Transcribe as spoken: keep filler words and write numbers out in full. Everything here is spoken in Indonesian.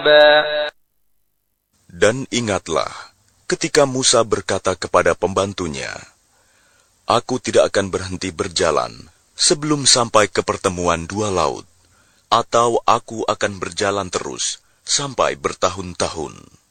عقبا. Dan ingatlah, ketika Musa berkata kepada pembantunya, "Aku tidak akan berhenti berjalan sebelum sampai ke pertemuan dua laut, atau aku akan berjalan terus sampai bertahun-tahun."